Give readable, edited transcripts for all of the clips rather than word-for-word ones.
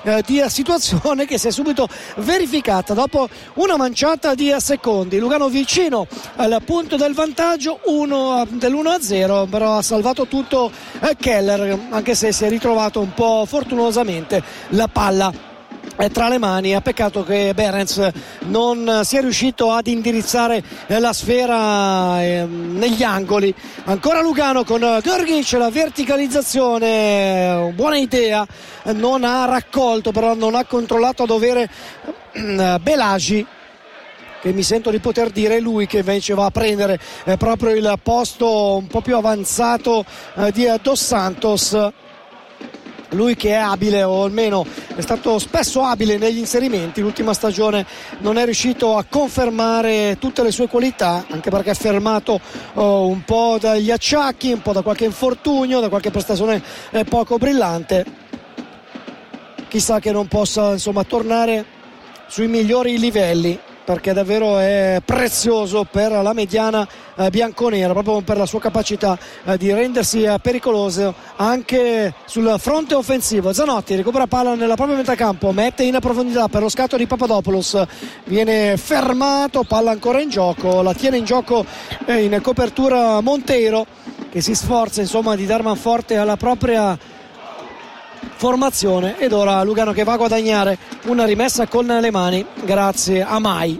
di situazione che si è subito verificata dopo una manciata di secondi. Lugano vicino al punto del vantaggio dell'1-0, però ha salvato tutto Keller, anche se si è ritrovato un po' fortunosamente la palla tra le mani. Peccato che Behrens non sia riuscito ad indirizzare la sfera negli angoli. Ancora Lugano con Grgic, la verticalizzazione, buona idea, non ha raccolto, però non ha controllato a dovere Belagi, che mi sento di poter dire lui che invece va a prendere proprio il posto un po' più avanzato di Dos Santos. Lui che è abile, o almeno è stato spesso abile negli inserimenti. L'ultima stagione non è riuscito a confermare tutte le sue qualità, anche perché è fermato un po' dagli acciacchi, un po' da qualche infortunio, da qualche prestazione poco brillante. Chissà che non possa tornare sui migliori livelli, perché davvero è prezioso per la mediana bianconera, proprio per la sua capacità di rendersi pericoloso anche sul fronte offensivo. Zanotti recupera palla nella propria metà campo, mette in profondità per lo scatto di Papadopoulos, viene fermato, palla ancora in gioco, la tiene in gioco in copertura Monteiro, che si sforza di dar manforte alla propria formazione. Ed ora Lugano che va a guadagnare una rimessa con le mani grazie a Mai.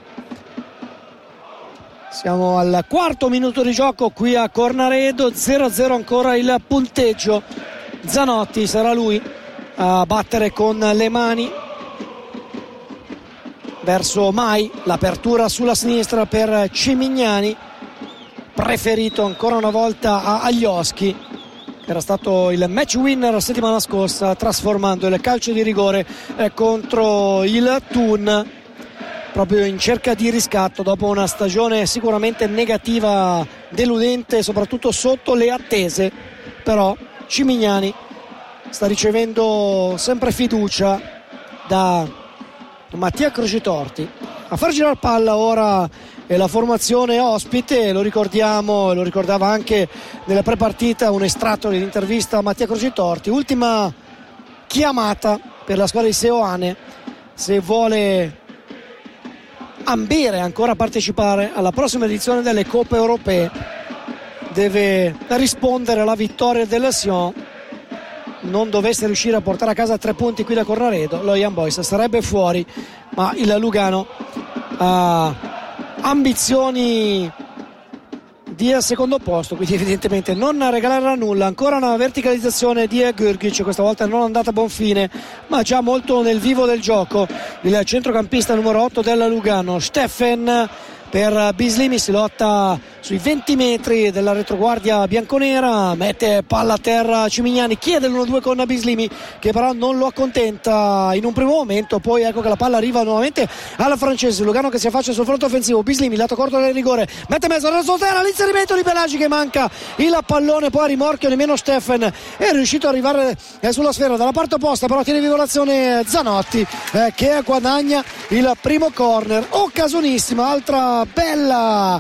Siamo al quarto minuto di gioco qui a Cornaredo, 0-0 ancora il punteggio. Zanotti sarà lui a battere con le mani verso Mai, l'apertura sulla sinistra per Cimignani, preferito ancora una volta a Aglioschi, che era stato il match winner la settimana scorsa, trasformando il calcio di rigore contro il Thun, proprio in cerca di riscatto dopo una stagione sicuramente negativa, deludente, soprattutto sotto le attese. Però Cimignani sta ricevendo sempre fiducia da Mattia Crocitorti. A far girare palla ora è la formazione ospite, lo ricordiamo, lo ricordava anche nella prepartita un estratto dell'intervista a Mattia Crocitorti. Ultima chiamata per la squadra di Seoane, se vuole ambire ancora a partecipare alla prossima edizione delle Coppe Europee, deve rispondere alla vittoria del Sion. Non dovesse riuscire a portare a casa 3 punti qui da Cornaredo, lo Young Boys sarebbe fuori, ma il Lugano ha ambizioni di secondo posto, quindi evidentemente non regalerà nulla. Ancora una verticalizzazione di Grgic, questa volta non è andata a buon fine, ma già molto nel vivo del gioco il centrocampista numero 8 del Lugano, Steffen, per Bislimi, si lotta sui 20 metri della retroguardia bianconera, mette palla a terra Cimignani, chiede l'1-2 con Bislimi, che però non lo accontenta in un primo momento. Poi ecco che la palla arriva nuovamente alla francese. Lugano che si affaccia sul fronte offensivo, Bislimi lato corto del rigore, mette mezzo alla soltera, l'inserimento di Belagi che manca il pallone, poi a rimorchio nemmeno Steffen è riuscito ad arrivare sulla sfera dalla parte opposta, però tiene vivo l'azione Zanotti che guadagna il primo corner. Occasionissima, altra bella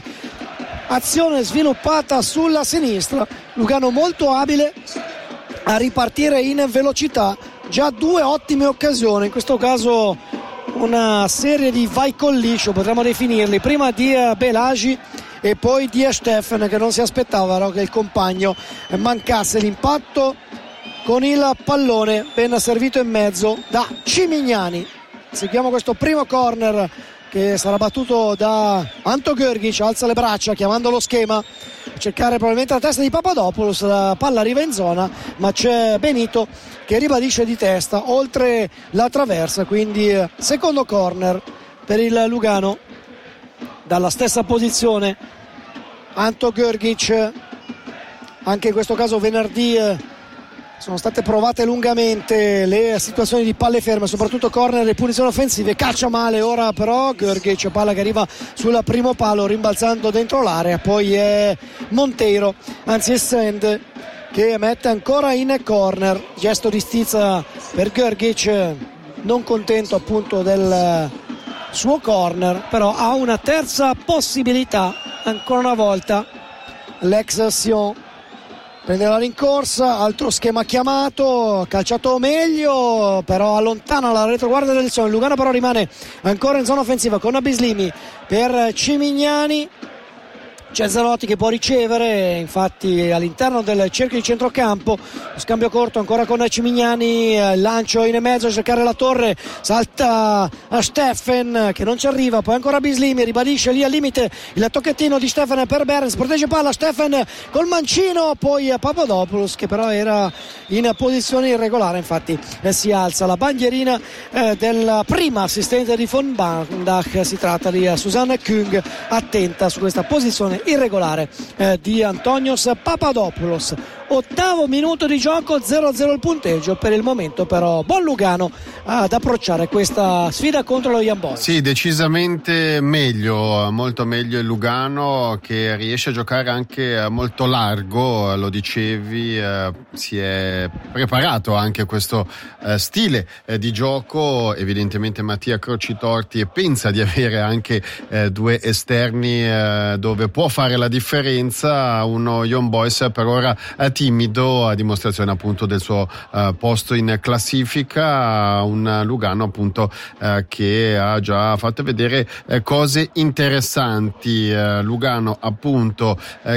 azione sviluppata sulla sinistra. Lugano molto abile a ripartire in velocità, già 2 ottime occasioni, in questo caso una serie di vai col liscio potremmo definirli, prima di Belagi e poi di Steffen, che non si aspettava che il compagno mancasse. L'impatto con il pallone ben servito in mezzo da Cimignani. Seguiamo questo primo corner che sarà battuto da Anto Grgic, alza le braccia chiamando lo schema, a cercare probabilmente la testa di Papadopoulos, la palla arriva in zona ma c'è Benito che ribadisce di testa oltre la traversa, quindi secondo corner per il Lugano dalla stessa posizione. Anto Grgic, anche in questo caso venerdì sono state provate lungamente le situazioni di palle ferme, soprattutto corner e punizioni offensive. Calcia male ora però Grgic, palla che arriva sul primo palo rimbalzando dentro l'area, poi è Monteiro, anzi è Sand, che mette ancora in corner. Gesto di stizza per Grgic, non contento appunto del suo corner, però ha una terza possibilità ancora una volta l'ex Sion. prende la rincorsa, altro schema chiamato, calciato meglio, però allontana la retroguardia del Sogno. Lugano però rimane ancora in zona offensiva con Bislimi per Cimignani. C'è Zanotti che può ricevere, infatti all'interno del cerchio di centrocampo, lo scambio corto ancora con Cimignani, lancio in mezzo a cercare la torre, salta a Steffen che non ci arriva, poi ancora Bislimi, ribadisce lì al limite il tocchettino di Steffen per Behrens, protegge palla Steffen col mancino, poi Papadopoulos che però era in posizione irregolare, infatti si alza la bandierina della prima assistente di von Bandach, si tratta di Susanne Kung, attenta su questa posizione irregolare di Antonios Papadopoulos. 8° minuto di gioco, 0-0 il punteggio per il momento, però buon Lugano ad approcciare questa sfida contro lo Young Boys. Sì, decisamente meglio, molto meglio il Lugano, che riesce a giocare anche molto largo, lo dicevi, si è preparato anche a questo stile di gioco. Evidentemente Mattia Crocitorti pensa di avere anche due esterni dove può fare la differenza. Uno Young Boys per ora timido, a dimostrazione appunto del suo posto in classifica, un Lugano appunto che ha già fatto vedere cose interessanti. Lugano appunto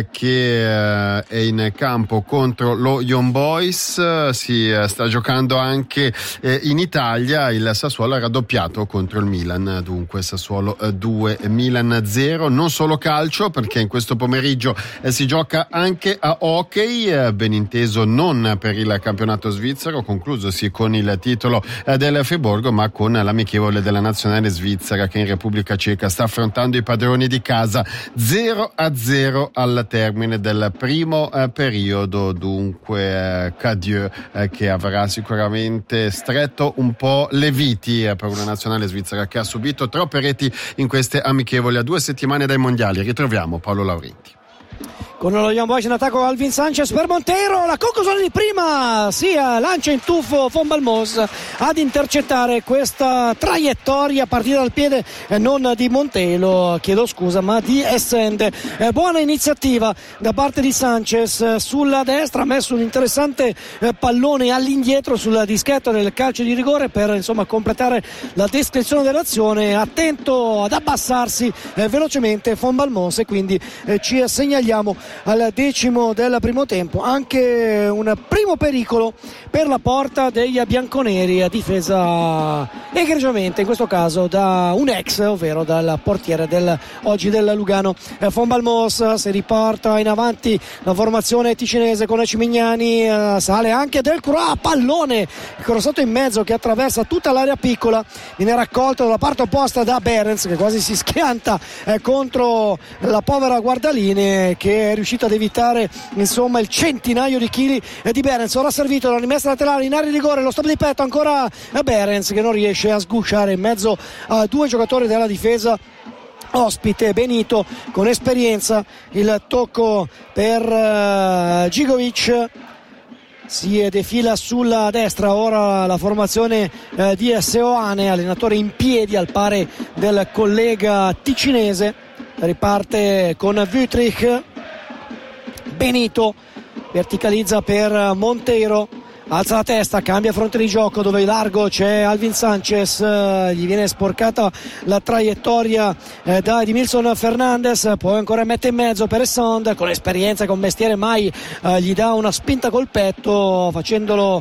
che è in campo contro lo Young Boys, si sta giocando anche in Italia. Il Sassuolo ha raddoppiato contro il Milan, dunque Sassuolo 2 Milan 0. Non solo calcio, perché in questo pomeriggio si gioca anche a hockey, ben inteso non per il campionato svizzero conclusosi con il titolo del Friburgo, ma con l'amichevole della nazionale svizzera che in Repubblica Ceca sta affrontando i padroni di casa. 0-0 al termine del primo periodo, dunque Cadieux che avrà sicuramente stretto un po' le viti per una nazionale svizzera che ha subito troppe reti in queste amichevoli a 2 settimane dai mondiali. Ritroviamo Paolo Laurenti. Con lo Young Boys in attacco Alvin Sanchez per Montero, la conclusione di prima, lancia in tuffo von Balmos ad intercettare questa traiettoria partita dal piede non di Montero, chiedo scusa, ma di Essende. Buona iniziativa da parte di Sanchez sulla destra, ha messo un interessante pallone all'indietro sul dischetto del calcio di rigore per completare la descrizione dell'azione, attento ad abbassarsi velocemente von Balmos, e quindi ci segnaliamo al 10° del primo tempo. Anche un primo pericolo per la porta dei bianconeri, difesa egregiamente in questo caso da un ex, ovvero dal portiere oggi del Lugano von Balmos. Si riporta in avanti la formazione ticinese con Cimignani, sale anche Del Croix, pallone crossato in mezzo che attraversa tutta l'area piccola, viene raccolto dalla parte opposta da Behrens che quasi si schianta contro la povera guardaline, che è riuscito ad evitare il centinaio di chili di Behrens. Ora servito la rimessa laterale in area di rigore, lo stop di petto ancora Behrens che non riesce a sgusciare in mezzo a due giocatori della difesa ospite. Benito con esperienza, il tocco per Gigovic, si defila sulla destra. Ora la formazione di Seoane, allenatore in piedi al pari del collega ticinese, riparte con Wüttrich. Benito verticalizza per Montero, alza la testa, cambia fronte di gioco dove largo c'è Alvin Sanchez, gli viene sporcata la traiettoria da Edmilson Fernandez, poi ancora mette in mezzo per Essond, con esperienza, con mestiere mai, gli dà una spinta col petto, facendolo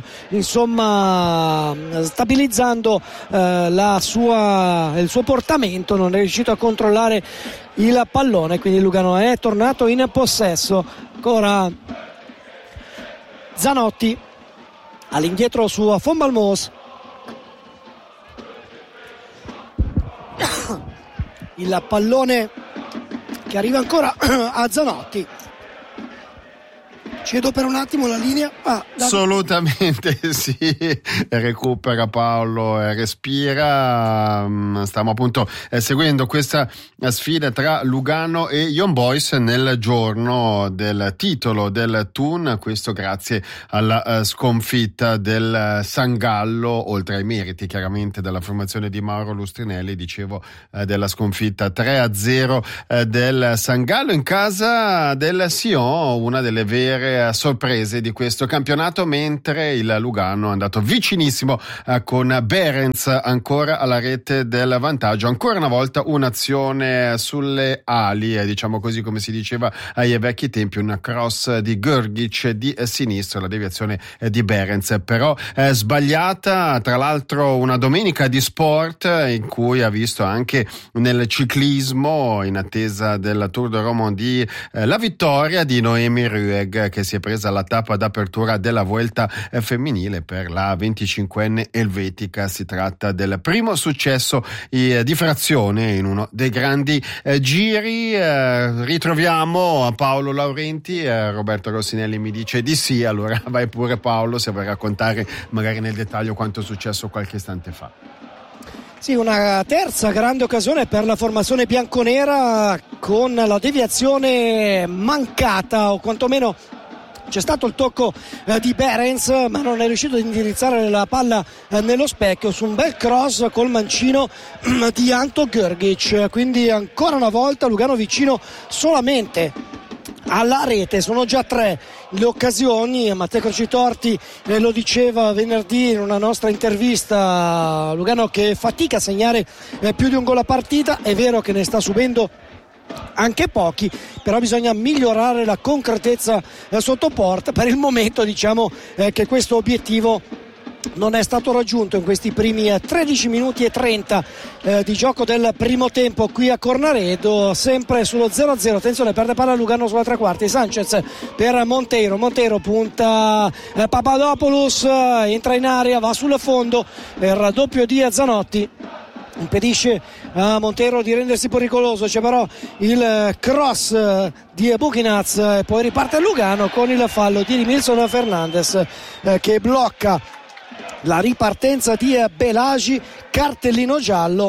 stabilizzando il suo portamento. Non è riuscito a controllare il pallone, quindi Lugano è tornato in possesso. Ancora Zanotti all'indietro su von Balmos, il pallone che arriva ancora a Zanotti. Cedo per un attimo la linea. Assolutamente sì, recupera Paolo, respira. Stiamo appunto seguendo questa sfida tra Lugano e Young Boys nel giorno del titolo del Thun, questo grazie alla sconfitta del San Gallo, oltre ai meriti chiaramente della formazione di Mauro Lustrinelli, dicevo, della sconfitta 3-0 del San Gallo in casa del Sion, una delle vere altre sorprese di questo campionato, mentre il Lugano è andato vicinissimo con Behrens ancora alla rete del vantaggio. Ancora una volta un'azione sulle ali, diciamo così come si diceva ai vecchi tempi, un cross di Grgic di sinistro, la deviazione di Behrens però sbagliata. Tra l'altro una domenica di sport in cui ha visto anche nel ciclismo, in attesa del Tour de Romandie, la vittoria di Noemi Rueg, che si è presa la tappa d'apertura della Vuelta femminile per la 25enne elvetica. Si tratta del primo successo di frazione in uno dei grandi giri. Ritroviamo Paolo Laurenti. Roberto Rossinelli mi dice di sì, allora vai pure Paolo, se vuoi raccontare magari nel dettaglio quanto è successo qualche istante fa. Sì, una terza grande occasione per la formazione bianconera, con la deviazione mancata, o quantomeno c'è stato il tocco di Behrens, ma non è riuscito ad indirizzare la palla nello specchio su un bel cross col mancino di Anto Grgic. Quindi ancora una volta Lugano vicino solamente alla rete. Sono già 3 le occasioni. Matteo Crocitorti lo diceva venerdì in una nostra intervista, Lugano che fatica a segnare più di un gol a partita. È vero che ne sta subendo anche pochi, però bisogna migliorare la concretezza sotto porta. Per il momento diciamo che questo obiettivo non è stato raggiunto in questi primi 13 minuti e 30 di gioco del primo tempo qui a Cornaredo, sempre sullo 0-0. Attenzione, perde palla Lugano sulla tre quarti. Sanchez per Monteiro punta Papadopoulos, entra in area, va sul fondo, il raddoppio di Zanotti impedisce a Monteiro di rendersi pericoloso. C'è però il cross di Buchinaz e poi riparte Lugano con il fallo di Edmilson Fernandez che blocca la ripartenza di Belagi. Cartellino giallo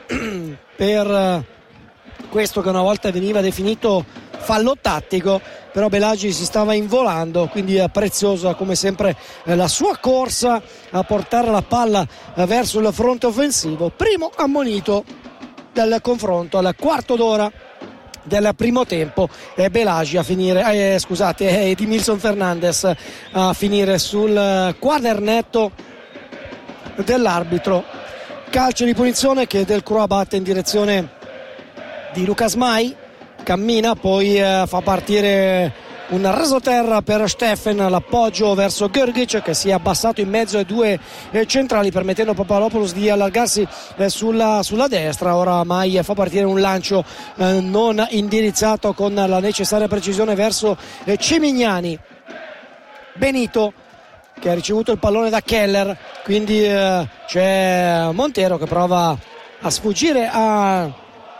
per questo che una volta veniva definito fallo tattico, però Belagi si stava involando, quindi è preziosa come sempre la sua corsa a portare la palla verso il fronte offensivo. Primo ammonito del confronto al quarto d'ora del primo tempo, Belagi a finire Edmilson Fernandez a finire sul quadernetto dell'arbitro. Calcio di punizione che Delcroix batte in direzione di Lucas Mai, cammina, poi fa partire un rasoterra per Steffen, l'appoggio verso Grgic che si è abbassato in mezzo ai due centrali, permettendo a Papadopoulos di allargarsi sulla destra. Ora Mai fa partire un lancio non indirizzato con la necessaria precisione verso Cimignani. Benito che ha ricevuto il pallone da Keller, quindi c'è Montero che prova a sfuggire a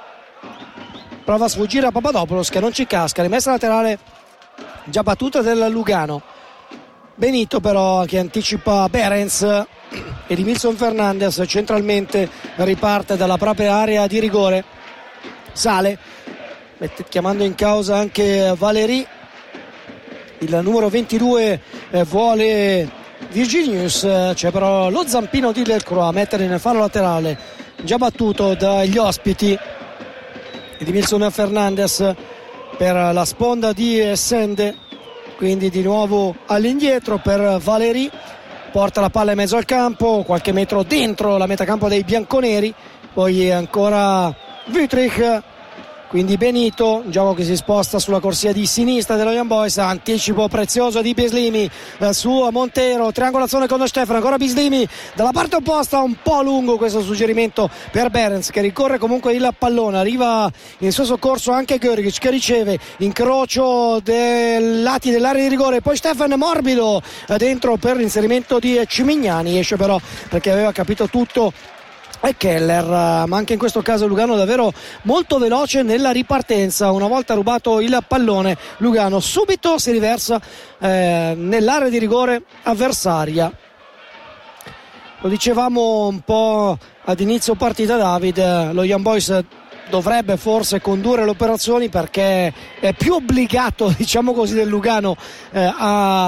Papadopoulos, che non ci casca. Rimessa laterale già battuta del Lugano. Benito però che anticipa Behrens. Edmilson Fernandez centralmente riparte dalla propria area di rigore, sale chiamando in causa anche Valéry. Il numero 22 vuole Virginius, c'è però lo zampino di Delcroix a mettere nel fallo laterale già battuto dagli ospiti. Edmilson Fernandez per la sponda di Sende, quindi di nuovo all'indietro per Valéry, porta la palla in mezzo al campo, qualche metro dentro la metacampo dei bianconeri, poi ancora Wüttrich, quindi Benito, un gioco che si sposta sulla corsia di sinistra dello Young Boys. Anticipo prezioso di Bislimi su Montero, triangolazione con Steffen, ancora Bislimi dalla parte opposta, un po' lungo questo suggerimento per Behrens che ricorre comunque il pallone, arriva in suo soccorso anche Grgic che riceve incrocio dei lati dell'area di rigore, poi Steffen morbido dentro per l'inserimento di Cimignani, esce però perché aveva capito tutto e Keller, ma anche in questo caso Lugano davvero molto veloce nella ripartenza. Una volta rubato il pallone Lugano subito si riversa nell'area di rigore avversaria. Lo dicevamo un po' ad inizio partita, David, lo Young Boys dovrebbe forse condurre le operazioni perché è più obbligato, diciamo così, del Lugano a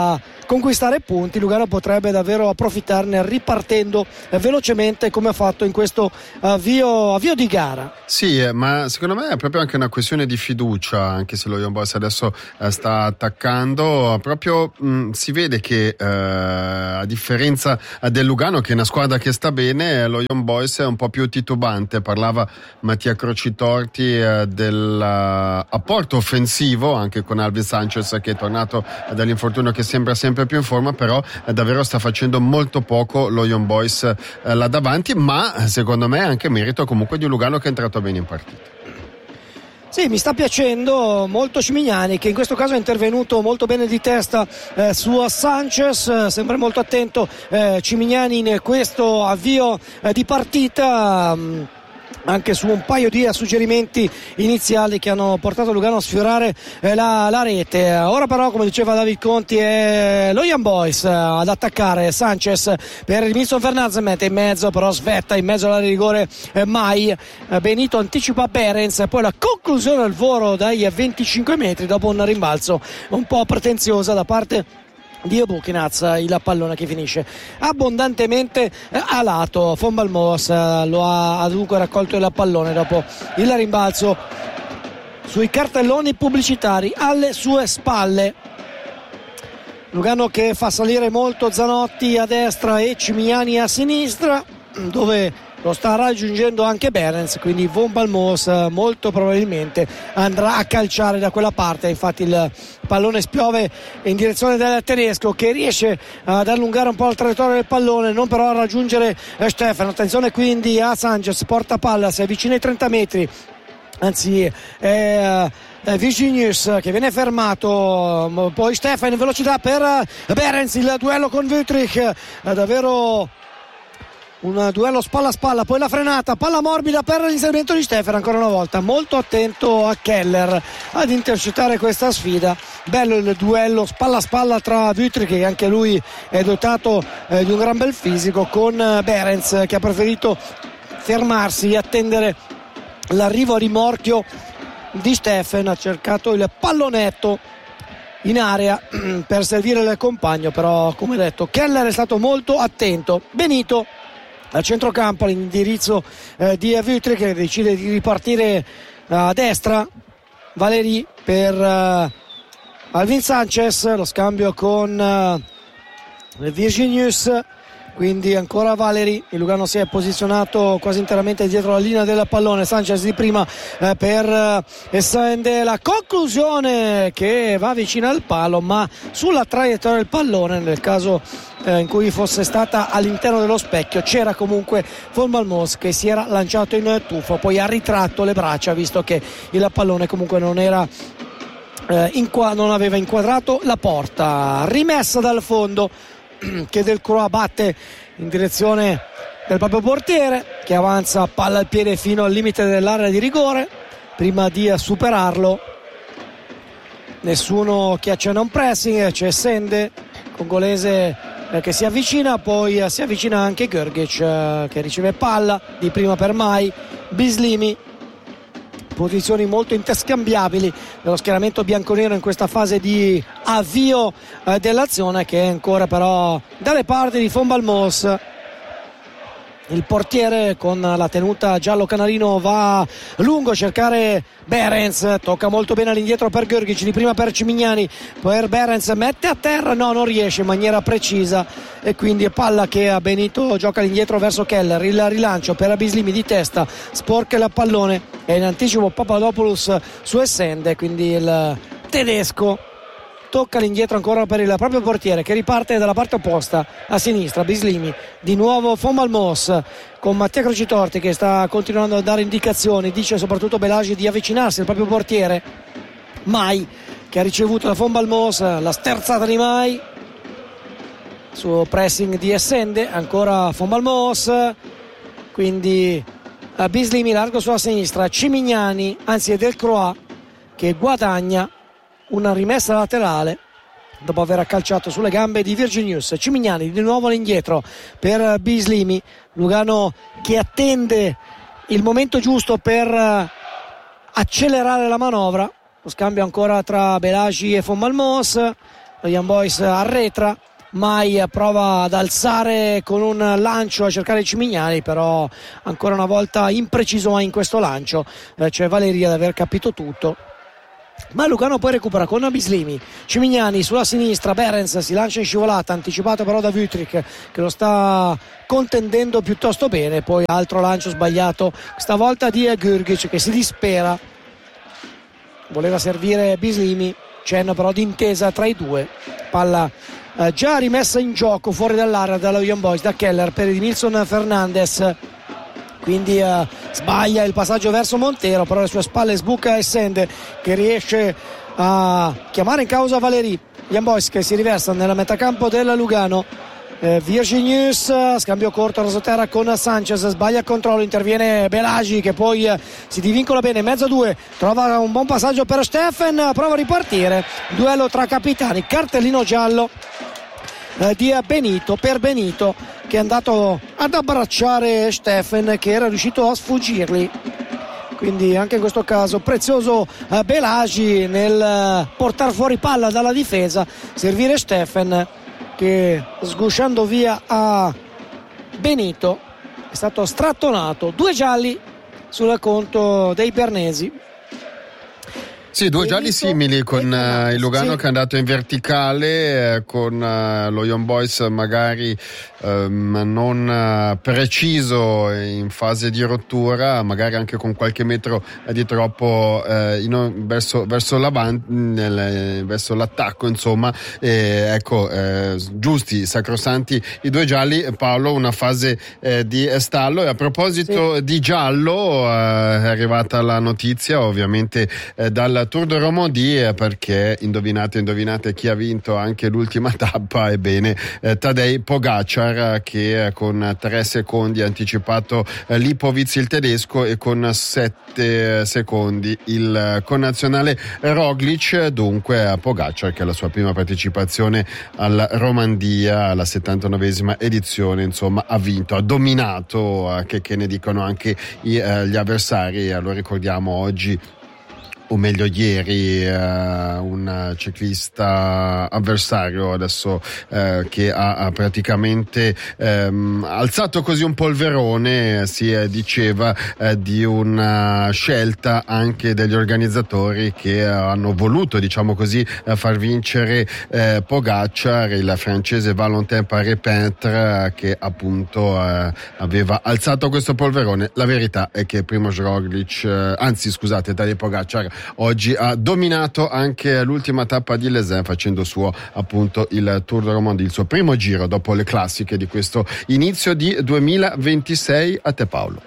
conquistare punti. Lugano potrebbe davvero approfittarne ripartendo velocemente come ha fatto in questo avvio di gara. Sì, ma secondo me è proprio anche una questione di fiducia, anche se lo Young Boys adesso sta attaccando, proprio si vede che a differenza del Lugano, che è una squadra che sta bene, lo Young Boys è un po' più titubante. Parlava Mattia Crocitorti dell'apporto offensivo anche con Alvin Sanchez, che è tornato dall'infortunio, che sembra sempre più in forma, però davvero sta facendo molto poco lo Young Boys là davanti, ma secondo me è anche merito comunque di un Lugano che è entrato bene in partita. Sì, mi sta piacendo molto Cimignani, che in questo caso è intervenuto molto bene di testa su Sanchez, sempre molto attento Cimignani in questo avvio di partita, anche su un paio di suggerimenti iniziali che hanno portato Lugano a sfiorare la rete. Ora però, come diceva David Conti, è lo Young Boys ad attaccare. Sanchez per il Milson Fernandez, mette in mezzo, però svetta in mezzo all'area di rigore Mai. Benito anticipa Behrens, poi la conclusione al volo dai 25 metri dopo un rimbalzo un po' pretenziosa da parte di Buchinaz, il pallone che finisce abbondantemente a lato. Von Balmos lo ha dunque raccolto il pallone dopo il rimbalzo sui cartelloni pubblicitari alle sue spalle. Lugano che fa salire molto Zanotti a destra e Cimignani a sinistra, dove lo sta raggiungendo anche Behrens, quindi Von Balmos molto probabilmente andrà a calciare da quella parte. Infatti il pallone spiove in direzione del tedesco, che riesce ad allungare un po' la traiettoria del pallone, non però a raggiungere Stefano. Attenzione quindi a Sanchez, porta palla, si avvicina ai 30 metri, anzi Virginius che viene fermato, poi Stefano in velocità per Behrens, il duello con Wüthrich, davvero un duello spalla a spalla, poi la frenata, palla morbida per l'inserimento di Stefano, ancora una volta molto attento a Keller ad intercettare questa sfida. Bello il duello spalla a spalla tra Wüthrich, che anche lui è dotato di un gran bel fisico, con Behrens che ha preferito fermarsi e attendere l'arrivo a rimorchio di Stefano. Ha cercato il pallonetto in area per servire il compagno, però come detto Keller è stato molto attento. Benito a centrocampo all'indirizzo di Wüthrich, che decide di ripartire a destra. Valeri per Alvin Sanchez, lo scambio con Virginius, quindi ancora Valeri. Il Lugano si è posizionato quasi interamente dietro la linea del pallone. Sanchez di prima per Essende, la conclusione che va vicina al palo, ma sulla traiettoria del pallone, nel caso in cui fosse stata all'interno dello specchio, c'era comunque Von Balmos che si era lanciato in tuffo, poi ha ritratto le braccia visto che il pallone comunque non era non aveva inquadrato la porta. Rimessa dal fondo che Delcroix batte in direzione del proprio portiere, che avanza palla al piede fino al limite dell'area di rigore. Prima di superarlo nessuno che accenna un pressing, c'è Sende congolese che si avvicina, poi si avvicina anche Grgic che riceve palla di prima per Mai. Bislimi, posizioni molto interscambiabili dello schieramento bianconero in questa fase di avvio dell'azione, che è ancora però dalle parti di Von Balmos. Il portiere con la tenuta giallo canarino va lungo a cercare Behrens, tocca molto bene all'indietro per Grgic, di prima per Cimignani, per Behrens, mette a terra, no, non riesce in maniera precisa, e quindi è palla che a Benito gioca all'indietro verso Keller. Il rilancio per Bislimi di testa, sporca il pallone e in anticipo Papadopoulos su Essende, quindi il tedesco tocca all'indietro ancora per il proprio portiere, che riparte dalla parte opposta a sinistra. Bislimi, di nuovo Von Balmos con Mattia Crocitorti che sta continuando a dare indicazioni, dice soprattutto Belagi di avvicinarsi al proprio portiere. Mai che ha ricevuto da Von Balmos, la sterzata di Mai su pressing di Essende, ancora Von Balmos, quindi Bislimi largo sulla sinistra, Cimignani, anzi è Delcroix che guadagna una rimessa laterale dopo aver calciato sulle gambe di Virginius. Cimignani di nuovo all'indietro per Bislimi. Lugano che attende il momento giusto per accelerare la manovra. Lo scambio ancora tra Belagi e Von Balmos. lo Young Boys arretra, Mai prova ad alzare con un lancio a cercare Cimignani, però ancora una volta impreciso in questo lancio. C'è Valeria ad aver capito tutto, ma Lugano poi recupera con Bislimi. Cimignani sulla sinistra, Behrens si lancia in scivolata, anticipato però da Wüthrich che lo sta contendendo piuttosto bene. Poi altro lancio sbagliato stavolta di Gürgic che si dispera, voleva servire Bislimi, cenno però di intesa tra i due. Palla già rimessa in gioco fuori dall'area dallo Young Boys, da Keller per Edmilson Fernandez, quindi sbaglia il passaggio verso Montero, però alle sue spalle sbuca Essende che riesce a chiamare in causa Valeri. Young Boys che si riversa nella metacampo del Lugano. Virginius, scambio corto rasoterra con Sanchez, sbaglia il controllo, interviene Belagi che poi si divincola bene in mezzo a due, trova un buon passaggio per Steffen, prova a ripartire, duello tra capitani, cartellino giallo di Benito per Benito che è andato ad abbracciare Steffen che era riuscito a sfuggirgli, quindi anche in questo caso prezioso Belagi nel portare fuori palla dalla difesa, servire Steffen che sgusciando via a Benito è stato strattonato. 2 gialli sul conto dei bernesi. Sì, 2 gialli simili con il Lugano che è andato in verticale, con lo Young Boys magari non preciso in fase di rottura, magari anche con qualche metro di troppo verso l'avanti, verso l'attacco, insomma. Ecco, giusti, sacrosanti i 2 gialli. Paolo, una fase di stallo. E a proposito di giallo, è arrivata la notizia ovviamente dal Tour de Romandie, perché indovinate chi ha vinto anche l'ultima tappa. Ebbene, Tadej Pogačar, che con 3 secondi ha anticipato Lipovic il tedesco e con 7 secondi il connazionale Roglic. Dunque a Pogačar, che è la sua prima partecipazione alla Romandia, alla 79esima edizione, insomma ha vinto, ha dominato, che ne dicono anche gli avversari. Lo ricordiamo oggi, o meglio ieri, un ciclista avversario adesso che ha praticamente alzato così un polverone. Si diceva di una scelta anche degli organizzatori che hanno voluto, diciamo così, far vincere Pogačar, il francese Valentin Paré-Peintre, che appunto aveva alzato questo polverone. La verità è che Primož Roglič, Tadej Pogačar oggi ha dominato anche l'ultima tappa di Les, facendo suo appunto il Tour de Romandie, il suo primo giro dopo le classiche di questo inizio di 2026. A te Paolo.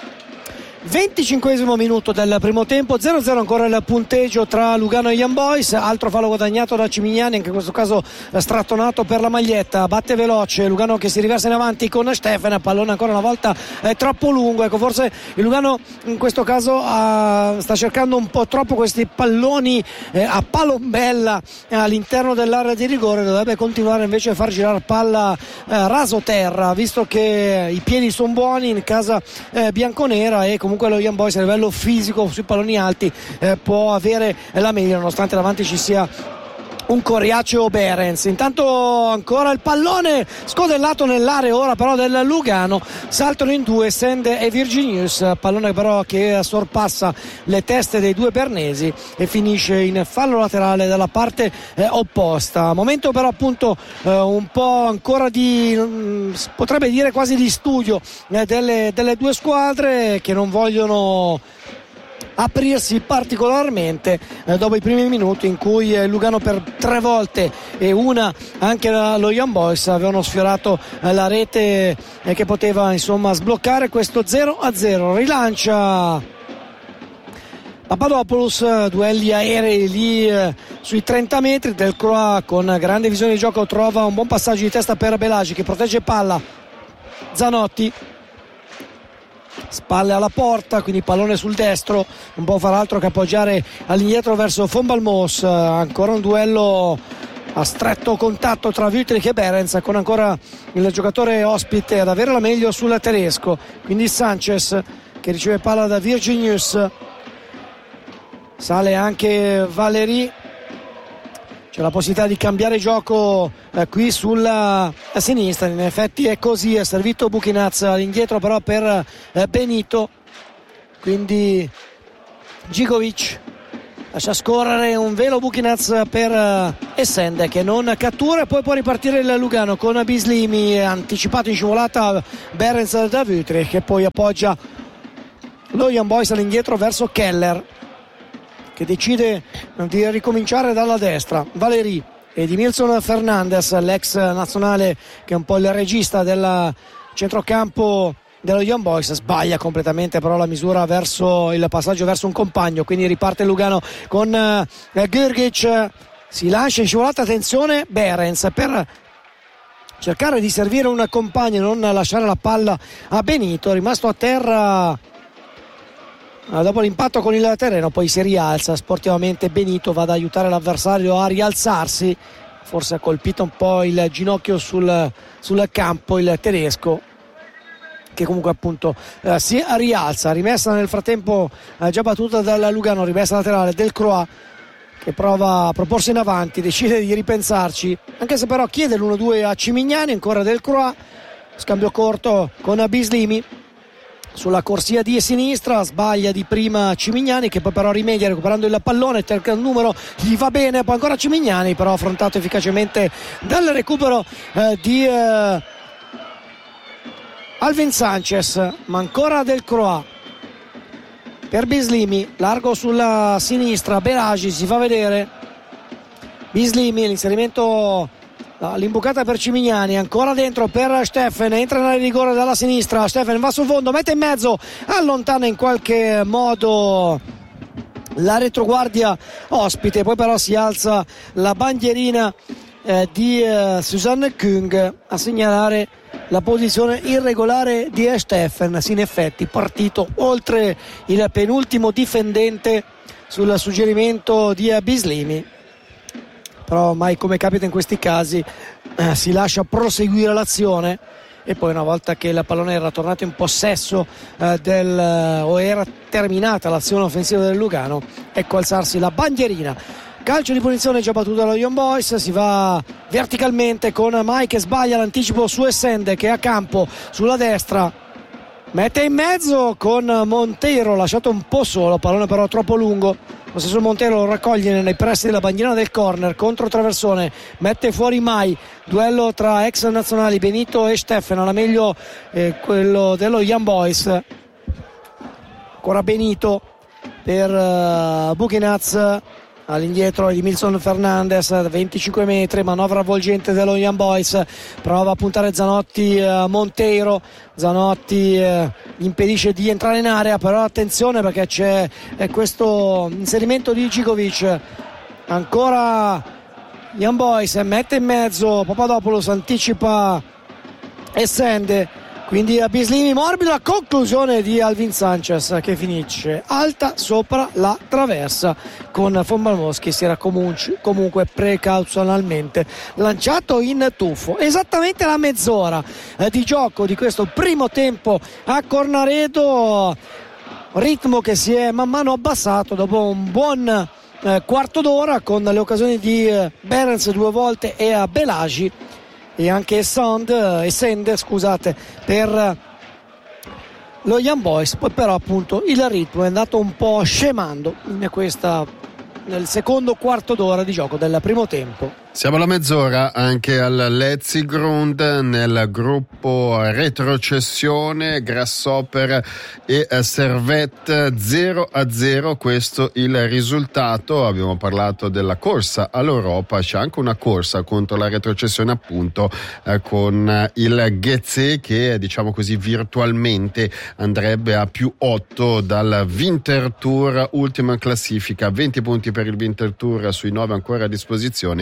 25esimo minuto del primo tempo, 0-0 ancora il punteggio tra Lugano e Young Boys. Altro fallo guadagnato da Cimignani, anche in questo caso strattonato per la maglietta. Batte veloce Lugano che si riversa in avanti con Steffen, pallone ancora una volta troppo lungo. Ecco, forse il Lugano in questo caso sta cercando un po' troppo questi palloni a palombella all'interno dell'area di rigore. Dovrebbe continuare invece a far girare palla rasoterra, visto che i piedi sono buoni in casa bianconera, e comunque lo Young Boys a livello fisico sui palloni alti può avere la meglio, nonostante davanti ci sia un coriaceo Behrens. Intanto ancora il pallone scodellato nell'area ora però del Lugano, saltano in due Sende e Virginius, pallone però che sorpassa le teste dei due bernesi e finisce in fallo laterale dalla parte opposta. Momento però appunto un po' ancora di potrebbe dire quasi di studio delle due squadre, che non vogliono aprirsi particolarmente dopo i primi minuti in cui Lugano per 3 volte e una anche lo Young Boys avevano sfiorato la rete che poteva insomma sbloccare questo 0-0. Rilancia Papadopoulos, duelli aerei lì sui 30 metri. Del Croix con grande visione di gioco trova un buon passaggio di testa per Belagi che protegge palla. Zanotti, spalle alla porta, quindi pallone sul destro, non può far altro che appoggiare all'indietro verso Von Balmos. Ancora un duello a stretto contatto tra Wüthrich e Behrens, con ancora il giocatore ospite ad avere la meglio sul tedesco, quindi Sanchez che riceve palla da Virginius, sale anche Valeri, c'è la possibilità di cambiare gioco qui sulla sinistra. In effetti è così, è servito Buchinaz all'indietro però per Benito, quindi Gigovic lascia scorrere un velo Buchinaz per Essende che non cattura, e poi può ripartire il Lugano con Bislimi, anticipato in scivolata Behrens da Wüthrich, che poi appoggia lo Young Boys all'indietro verso Keller, che decide di ricominciare dalla destra. Valeri e di Milson Fernandez, l'ex nazionale che è un po' il regista del centrocampo dello Young Boys, sbaglia completamente però la misura verso il passaggio verso un compagno, quindi riparte Lugano con Grgic, si lancia in scivolata, attenzione Behrens per cercare di servire un compagno e non lasciare la palla a Benito, rimasto a terra dopo l'impatto con il terreno, poi si rialza sportivamente Benito, va ad aiutare l'avversario a rialzarsi, forse ha colpito un po' il ginocchio sul campo il tedesco, che comunque appunto si rialza. Rimessa nel frattempo già battuta dal Lugano, rimessa laterale del Croix, che prova a proporsi in avanti, decide di ripensarci, anche se però chiede l'1-2 a Cimignani, ancora del Croix, scambio corto con Bislimi sulla corsia di sinistra, sbaglia di prima Cimignani, che poi però rimedia recuperando il pallone, cerca il numero, gli va bene, poi ancora Cimignani, però affrontato efficacemente dal recupero di Alvin Sanchez, ma ancora del Croix per Bislimi, largo sulla sinistra, Belagi si fa vedere, Bislimi, l'inserimento, l'imbucata per Cimignani, ancora dentro per Steffen, entra nel rigore dalla sinistra, Steffen va sul fondo, mette in mezzo, allontana in qualche modo la retroguardia ospite, poi però si alza la bandierina di Susanne Kung a segnalare la posizione irregolare di Steffen. In effetti partito oltre il penultimo difendente sul suggerimento di Bislimi, però mai come capita in questi casi si lascia proseguire l'azione, e poi una volta che il pallone era tornato in possesso o era terminata l'azione offensiva del Lugano, ecco alzarsi la bandierina. Calcio di punizione già battuto dallo Young Boys, si va verticalmente con Mai che sbaglia l'anticipo su Essende, che è a campo sulla destra, mette in mezzo con Montero, lasciato un po' solo, pallone però troppo lungo, lo stesso Montero lo raccoglie nei pressi della bandierina del corner, contro traversone, mette fuori Mai, duello tra ex nazionali Benito e Steffen, alla meglio quello dello Young Boys, ancora Benito per Buchinaz, all'indietro di Milson Fernandez, 25 metri, manovra avvolgente dello Young Boys, prova a puntare Zanotti, Monteiro, Zanotti gli impedisce di entrare in area, però attenzione perché c'è questo inserimento di Gigovic, ancora Young Boys, mette in mezzo Papadopoulos, anticipa Essende, quindi a Bislimi morbido, la conclusione di Alvin Sanchez che finisce alta sopra la traversa, con Von Balmos che si era comunque precauzionalmente lanciato in tuffo. Esattamente la mezz'ora di gioco di questo primo tempo a Cornaredo, ritmo che si è man mano abbassato dopo un buon quarto d'ora, con le occasioni di Behrens due volte e a Belagi, e anche Essende per lo Young Boys. Poi però appunto il ritmo è andato un po' scemando nel secondo quarto d'ora di gioco del primo tempo. Siamo alla mezz'ora anche al Letzigrund, nel gruppo retrocessione, Grasshopper e Servette 0-0, questo il risultato. Abbiamo parlato della corsa all'Europa, c'è anche una corsa contro la retrocessione appunto con il Getse, che diciamo così virtualmente andrebbe a +8 dal Winterthur, ultima classifica, 20 punti per il Winterthur sui 9 ancora a disposizione, e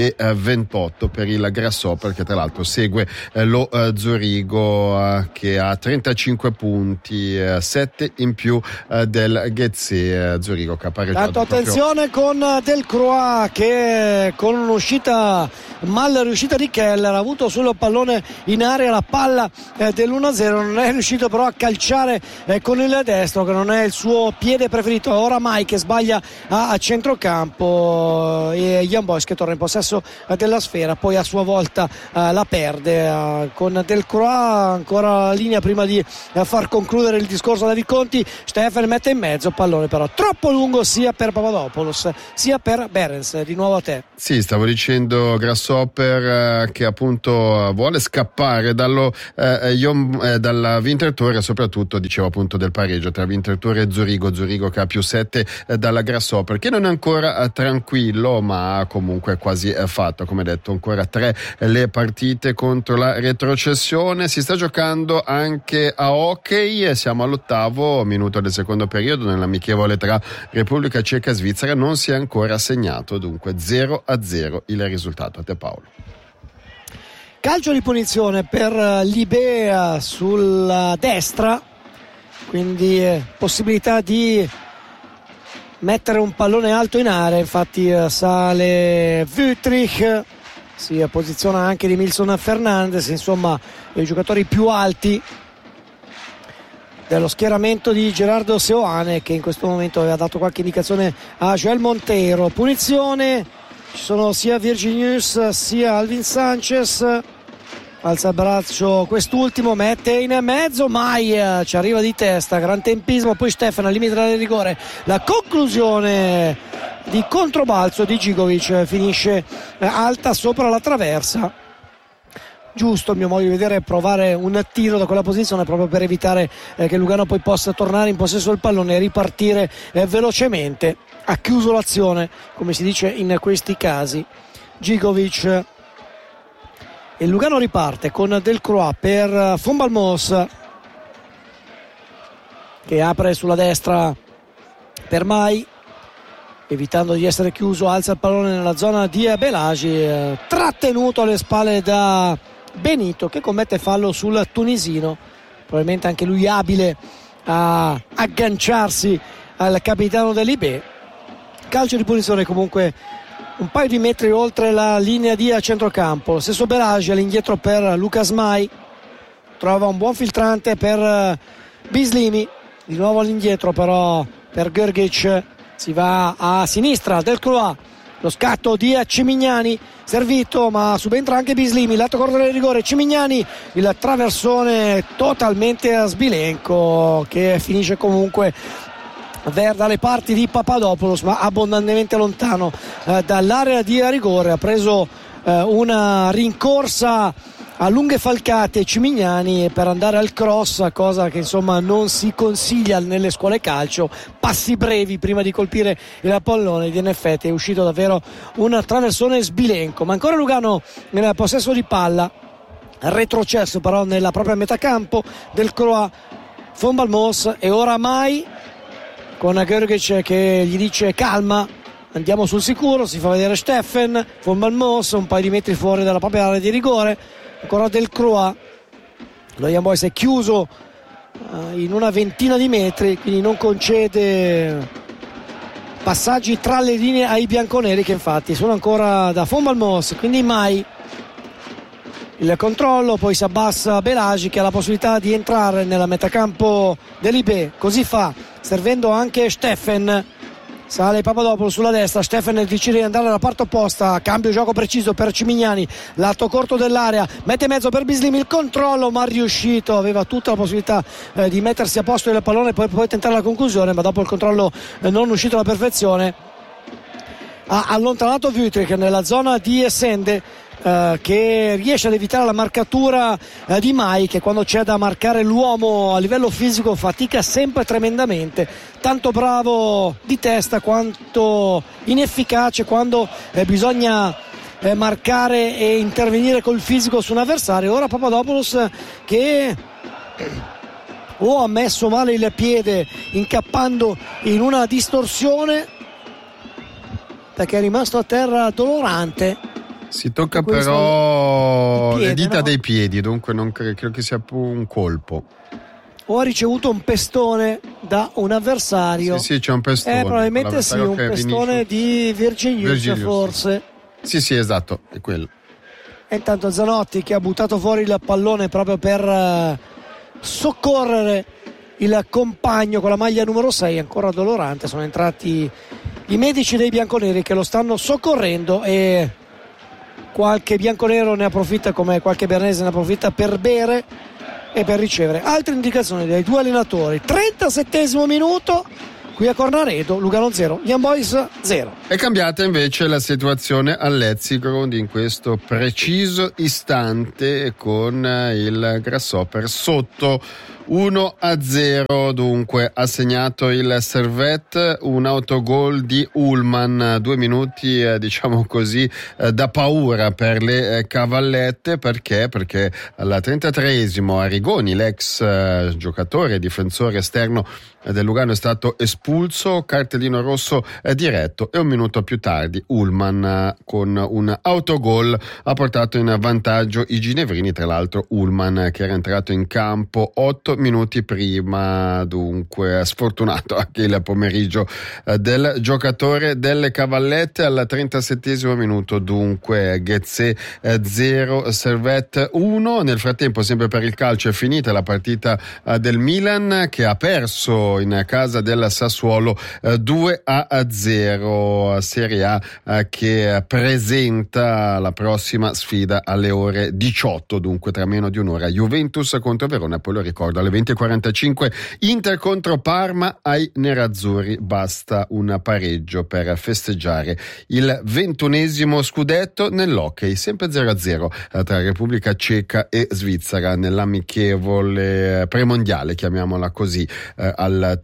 2,28 per il Grasshopper, che tra l'altro segue lo Zurigo che ha 35 punti, 7 in più del Getse. Zurigo che ha pareggiato. Tanto attenzione con Delcroix, che con un'uscita mal riuscita di Keller ha avuto sul pallone in area la palla dell'1-0, non è riuscito però a calciare con il destro, che non è il suo piede preferito. Ora Mai che sbaglia a centrocampo e Young Boys che torna in possesso della sfera, poi a sua volta la perde con Delcroix. Ancora la linea prima di far concludere il discorso a David Conti. Stefan mette in mezzo, pallone però troppo lungo sia per Papadopoulos sia per Behrens. Di nuovo a te. Sì, stavo dicendo Grasshopper che appunto vuole scappare dalla Winter Tour, e soprattutto dicevo appunto del pareggio tra Winter Tour e Zurigo che ha più 7 dalla Grasshopper, che non è ancora tranquillo, ma comunque quasi fatto. Come detto, ancora 3 le partite contro la retrocessione. Si sta giocando anche a hockey e siamo all'8° minuto del secondo periodo nell'amichevole tra Repubblica Ceca e Svizzera. Non si è ancora segnato, dunque 0-0 il risultato. A te Paolo. Calcio di punizione per l'Ibea sulla destra, quindi possibilità di mettere un pallone alto in area. Infatti sale Wüttrich, si posiziona anche di Milson Fernandez, insomma i giocatori più alti dello schieramento di Gerardo Seoane, che in questo momento aveva dato qualche indicazione a Joel Monteiro. Punizione, ci sono sia Virginius sia Alvin Sanchez. Alza il braccio quest'ultimo, mette in mezzo, Mai ci arriva di testa, gran tempismo, poi Stefan al limite del rigore. La conclusione di controbalzo di Gigovic finisce alta sopra la traversa. Giusto, a mio modo di vedere, provare un tiro da quella posizione proprio per evitare che Lugano poi possa tornare in possesso del pallone e ripartire velocemente. Ha chiuso l'azione, come si dice in questi casi, Gigovic. E Lugano riparte con Delcroix per Von Balmos, che apre sulla destra per Mai, evitando di essere chiuso, alza il pallone nella zona di Belagi, trattenuto alle spalle da Benito, che commette fallo sul tunisino, probabilmente anche lui abile a agganciarsi al capitano dell'Ibé. Calcio di punizione comunque un paio di metri oltre la linea di centrocampo. Lo stesso Belagi all'indietro per Lucas Mai, trova un buon filtrante per Bislimi, di nuovo all'indietro però per Grgic, si va a sinistra Delcroix, lo scatto di Cimignani, servito ma subentra anche Bislimi, lato corto del rigore, Cimignani, il traversone totalmente a sbilenco che finisce comunque dalle parti di Papadopoulos, ma abbondantemente lontano dall'area di rigore. Ha preso una rincorsa a lunghe falcate Cimignani per andare al cross, cosa che insomma non si consiglia nelle scuole calcio, passi brevi prima di colpire il pallone. In effetti è uscito davvero un traversone sbilenco, ma ancora Lugano nel possesso di palla, retrocesso però nella propria metà campo del Croix. Von Balmos e ora Mai con Grgic che gli dice calma, andiamo sul sicuro, si fa vedere Steffen. Von Balmos un paio di metri fuori dalla propria area di rigore, ancora Delcroix. Lo Young Boys è chiuso in una ventina di metri, quindi non concede passaggi tra le linee ai bianconeri, che infatti sono ancora da Von Balmos. Quindi Mai, il controllo, poi si abbassa Belagi che ha la possibilità di entrare nella metacampo dell'Ibé, così fa, servendo anche Steffen. Sale Papadopoulos sulla destra, Steffen decide di andare dalla parte opposta, cambio gioco preciso per Cimignani, lato corto dell'area, mette in mezzo per Bislimi, il controllo ma riuscito, aveva tutta la possibilità di mettersi a posto il pallone e poi tentare la conclusione, ma dopo il controllo non uscito alla perfezione. Ha allontanato Wüttrich nella zona di Sende, che riesce ad evitare la marcatura di Mai, che quando c'è da marcare l'uomo a livello fisico fatica sempre tremendamente, tanto bravo di testa quanto inefficace quando bisogna marcare e intervenire col fisico su un avversario. Ora Papadopoulos che ha messo male il piede incappando in una distorsione, perché è rimasto a terra dolorante. Si tocca però piede, le dita, no? Dei piedi, dunque non credo che sia un colpo. O ha ricevuto un pestone da un avversario. Sì, c'è un pestone. Probabilmente sì, un pestone di Virginius forse. Sì, esatto, è quello. E intanto Zanotti, che ha buttato fuori il pallone proprio per soccorrere il compagno con la maglia numero 6, ancora dolorante. Sono entrati i medici dei bianconeri che lo stanno soccorrendo, e qualche bianconero ne approfitta, come qualche bernese ne approfitta, per bere e per ricevere altre indicazioni dai due allenatori. 37esimo minuto, qui a Cornaredo, Lugano 0, Young Boys 0. È cambiata invece la situazione all'Ezigrund in questo preciso istante, con il Grasshopper sotto 1-0. Dunque ha segnato il Servette, un autogol di Ullman, 2 minuti diciamo così da paura per le cavallette. Perché al 33esimo Arrigoni, l'ex giocatore difensore esterno del Lugano, è stato espulso, cartellino rosso diretto, e un minuto più tardi Ullman con un autogol ha portato in vantaggio i ginevrini. Tra l'altro Ullman, che era entrato in campo 8 minuti prima, dunque sfortunato anche il pomeriggio del giocatore delle cavallette. Al 37esimo minuto dunque Ghezze 0, Servette 1. Nel frattempo, sempre per il calcio, è finita la partita del Milan, che ha perso in casa del Sassuolo 2-0. Serie A che presenta la prossima sfida alle ore 18, dunque tra meno di un'ora, Juventus contro Verona. Poi lo ricordo, alle 20:45 Inter contro Parma. Ai nerazzurri basta un pareggio per festeggiare il 21esimo scudetto nell'hockey, sempre 0-0 tra Repubblica Ceca e Svizzera nell'amichevole premondiale, chiamiamola così, al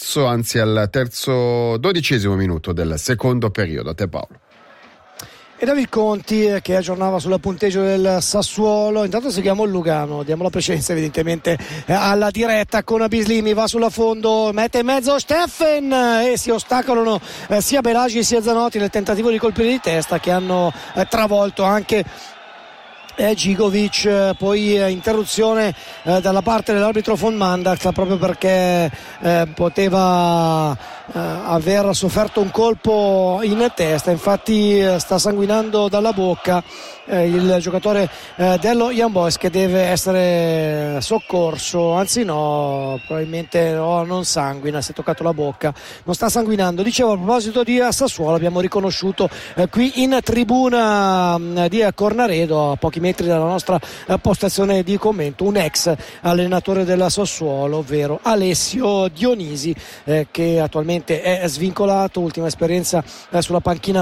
12esimo minuto del secondo periodo. A te, Paolo. E David Conti che aggiornava sul punteggio del Sassuolo. Intanto seguiamo il Lugano, diamo la precedenza evidentemente alla diretta con Bislimi, va sulla fondo, mette in mezzo Steffen e si ostacolano sia Belagi sia Zanotti nel tentativo di colpire di testa, che hanno travolto anche Gigovic. Poi interruzione dalla parte dell'arbitro von Mandax, proprio perché poteva aver sofferto un colpo in testa. Infatti sta sanguinando dalla bocca il giocatore dello Young Boys, che deve essere soccorso, anzi no, probabilmente non sanguina, si è toccato la bocca, non sta sanguinando. Dicevo, a proposito di Sassuolo, abbiamo riconosciuto qui in tribuna di Cornaredo, a pochi metri dalla nostra postazione di commento, un ex allenatore della Sassuolo, ovvero Alessio Dionisi, che attualmente è svincolato, ultima esperienza sulla panchina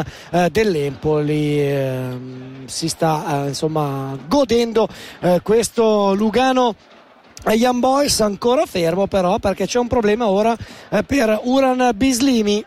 dell'Empoli. Si sta insomma godendo questo Lugano Young Boys, ancora fermo però, perché c'è un problema ora per Uran Bislimi.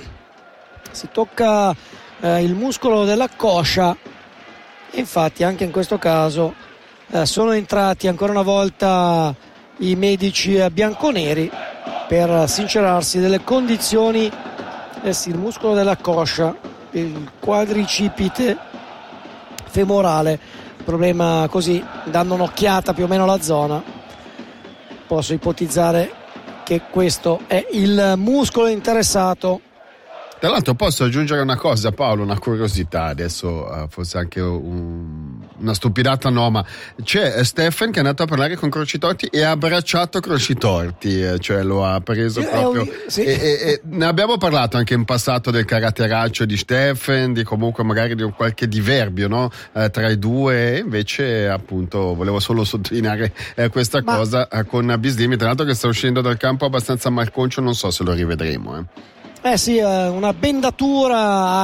Si tocca il muscolo della coscia. Infatti anche in questo caso sono entrati ancora una volta i medici bianconeri per sincerarsi delle condizioni. Sì, il muscolo della coscia, il quadricipite femorale, problema così, dando un'occhiata più o meno alla zona, posso ipotizzare che questo è il muscolo interessato. Tra l'altro posso aggiungere una cosa, Paolo, una curiosità, adesso forse anche una stupidata, no, ma c'è Steffen che è andato a parlare con Crocitorti e ha abbracciato Crocitorti, cioè lo ha preso proprio. Sì. E ne abbiamo parlato anche in passato del caratteraccio di Steffen, di comunque magari di un qualche diverbio, no? Tra i due, e invece appunto volevo solo sottolineare questa cosa con Bislimi, tra l'altro, che sta uscendo dal campo abbastanza malconcio, non so se lo rivedremo. Sì, una bendatura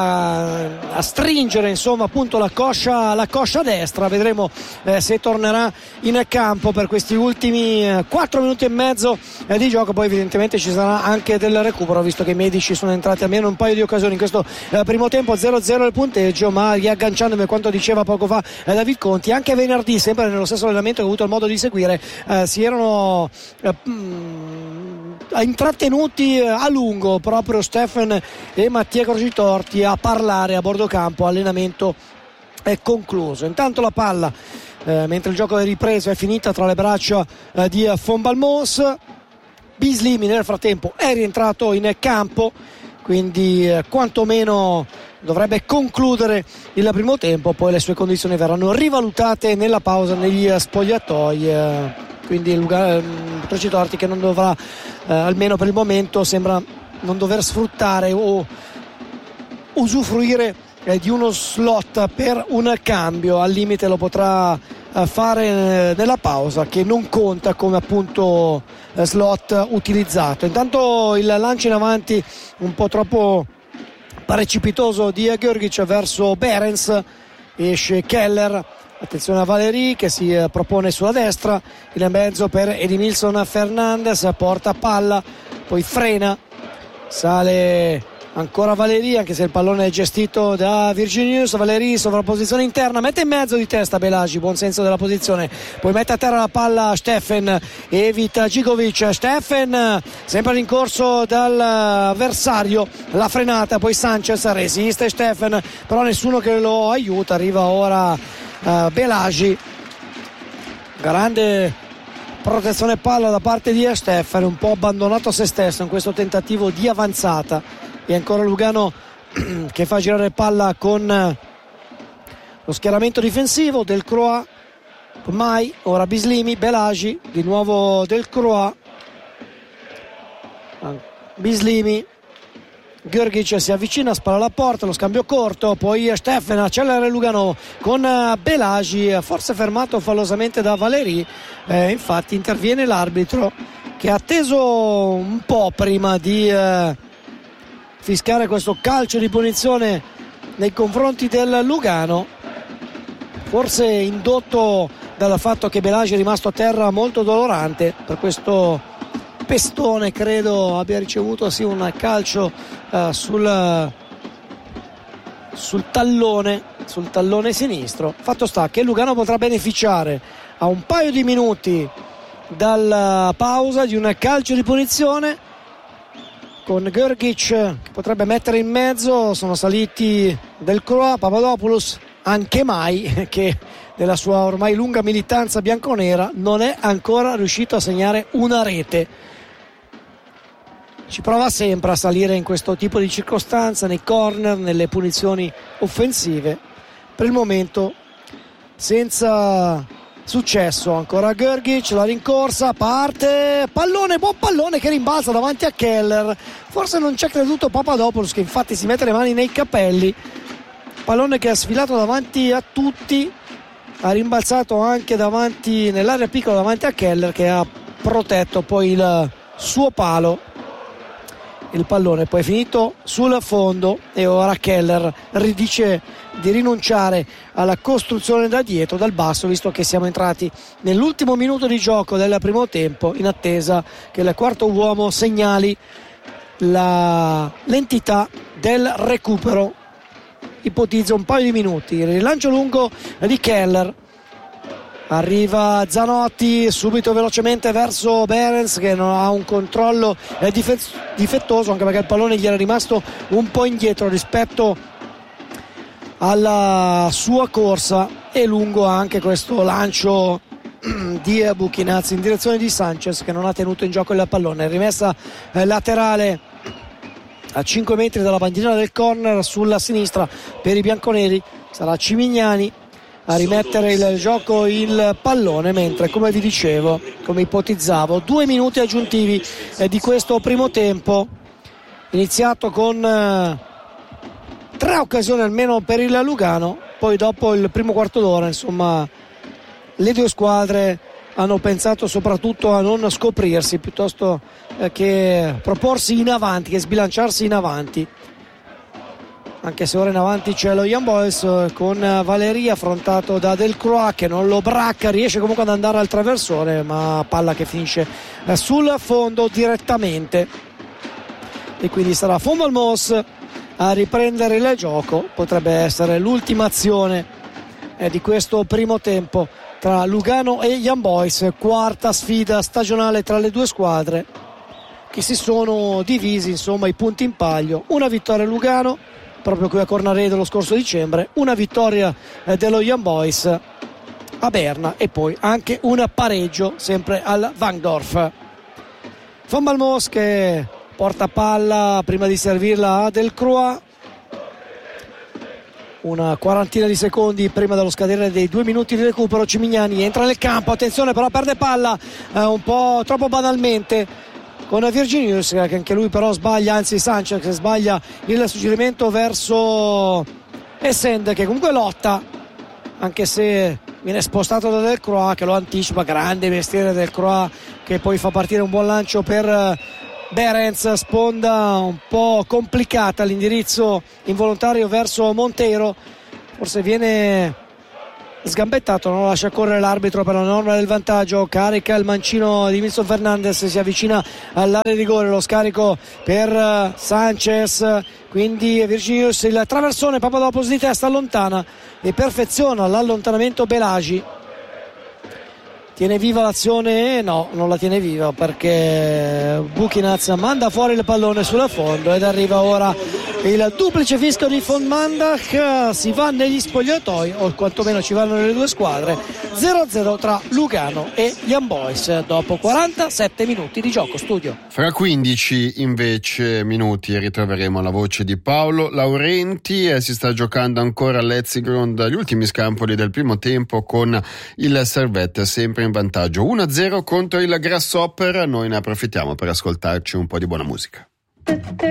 a stringere insomma appunto la coscia destra. Vedremo se tornerà in campo per questi ultimi 4 minuti e mezzo di gioco. Poi evidentemente ci sarà anche del recupero, visto che i medici sono entrati almeno un paio di occasioni in questo primo tempo. 0-0 il punteggio, ma riagganciandomi a quanto diceva poco fa David Conti, anche venerdì, sempre nello stesso allenamento che ho avuto il modo di seguire, si erano intrattenuti a lungo proprio Steffen e Mattia Crocitorti a parlare a bordo campo, allenamento è concluso. Intanto la palla, mentre il gioco è ripreso, è finita tra le braccia di Von Balmos. Bislimi nel frattempo è rientrato in campo, quindi quantomeno dovrebbe concludere il primo tempo, poi le sue condizioni verranno rivalutate nella pausa negli spogliatoi, quindi il Torci che non dovrà, almeno per il momento sembra non dover sfruttare o usufruire di uno slot per un cambio. Al limite lo potrà fare nella pausa, che non conta come appunto slot utilizzato. Intanto il lancio in avanti un po' troppo precipitoso di Gjorgic verso Behrens, esce Keller, attenzione a Valeri che si propone sulla destra, in mezzo per Edimilson Fernandez, porta palla, poi frena, sale ancora Valeri, anche se il pallone è gestito da Virginius. Valeri, sovrapposizione interna, mette in mezzo di testa Belagi, buon senso della posizione, poi mette a terra la palla Steffen, evita Gigovic, Steffen sempre rincorso dall'avversario, la frenata, poi Sanchez, resiste Steffen, però nessuno che lo aiuta, arriva ora Belagi, grande protezione palla da parte di Steffen, un po' abbandonato a se stesso in questo tentativo di avanzata. E ancora Lugano che fa girare palla con lo schieramento difensivo. Delcroix, Mai, ora Bislimi, Belagi, di nuovo Delcroix, Bislimi, Gjorgic si avvicina, spara alla porta, lo scambio corto, poi Steffen, accelera Lugano con Belagi, forse fermato fallosamente da Valeri, infatti interviene l'arbitro che ha atteso un po' prima di fischiare questo calcio di punizione nei confronti del Lugano, forse indotto dal fatto che Belagi è rimasto a terra molto dolorante per questo pestone. Credo abbia ricevuto sì un calcio sul tallone sinistro. Fatto sta che Lugano potrà beneficiare a un paio di minuti dalla pausa di un calcio di punizione con Gjorgic che potrebbe mettere in mezzo. Sono saliti Delcroix, Papadopoulos, anche Mai, che nella sua ormai lunga militanza bianconera non è ancora riuscito a segnare una rete. Ci prova sempre a salire in questo tipo di circostanza, nei corner, nelle punizioni offensive. Per il momento senza successo. Ancora Gjorgic, la rincorsa, parte, pallone, buon pallone che rimbalza davanti a Keller. Forse non ci ha creduto Papadopoulos, che infatti si mette le mani nei capelli. Pallone che ha sfilato davanti a tutti, ha rimbalzato anche davanti nell'area piccola davanti a Keller, che ha protetto poi il suo palo. Il pallone poi è finito sul fondo e ora Keller dice di rinunciare alla costruzione da dietro, dal basso, visto che siamo entrati nell'ultimo minuto di gioco del primo tempo, in attesa che il quarto uomo segnali l'entità del recupero. Ipotizzo un paio di minuti. Il rilancio lungo di Keller, arriva Zanotti subito velocemente verso Behrens, che non ha un controllo difettoso, anche perché il pallone gli era rimasto un po' indietro rispetto alla sua corsa. E lungo anche questo lancio di Buchinazzi in direzione di Sanchez, che non ha tenuto in gioco il pallone. Rimessa laterale a 5 metri dalla bandierina del corner sulla sinistra per i bianconeri. Sarà Cimignani a rimettere il gioco il pallone, mentre, come vi dicevo, come ipotizzavo, 2 minuti aggiuntivi di questo primo tempo, iniziato con 3 occasioni almeno per il Lugano. Poi dopo il primo quarto d'ora, insomma, le due squadre hanno pensato soprattutto a non scoprirsi, piuttosto che proporsi in avanti, che sbilanciarsi in avanti. Anche se ora in avanti c'è lo Young Boys con Valeri affrontato da Delcroix, che non lo bracca, riesce comunque ad andare al traversone, ma palla che finisce sul fondo direttamente. E quindi sarà Von Balmos a riprendere il gioco. Potrebbe essere l'ultima azione di questo primo tempo tra Lugano e Young Boys, quarta sfida stagionale tra le due squadre che si sono divisi insomma i punti in palio. Una vittoria Lugano, proprio qui a Cornaredo lo scorso dicembre, una vittoria dello Young Boys a Berna e poi anche un pareggio sempre al Wangdorf. Von Balmos che porta palla prima di servirla a Delcroix, una quarantina di secondi prima dello scadere dei 2 minuti di recupero. Cimignani entra nel campo, attenzione però perde palla un po' troppo banalmente con Virginius, che anche lui però sbaglia, anzi Sanchez che sbaglia il suggerimento verso Essend, che comunque lotta, anche se viene spostato da Delcroix che lo anticipa. Grande mestiere Delcroix, che poi fa partire un buon lancio per Behrens, sponda un po' complicata, l'indirizzo involontario verso Monteiro, forse viene sgambettato, non lo lascia correre l'arbitro per la norma del vantaggio. Carica il mancino di Wilson Fernandez, si avvicina all'area di rigore, lo scarico per Sanchez, quindi Virginius, il traversone proprio dopo di testa, allontana e perfeziona l'allontanamento Belagi. Tiene viva l'azione? No, non la tiene viva, perché Buchinaz manda fuori il pallone sulla fondo ed arriva ora il duplice fischio di von Mandach. Si va negli spogliatoi, o quantomeno ci vanno le due squadre. 0-0 tra Lugano e Young Boys dopo 47 minuti di gioco. Studio. Fra 15 invece minuti ritroveremo la voce di Paolo Laurenti. Si sta giocando ancora all'Etzigrund gli ultimi scampoli del primo tempo, con il Servette sempre in vantaggio 1-0 contro il Grasshopper. Noi ne approfittiamo per ascoltarci un po' di buona musica.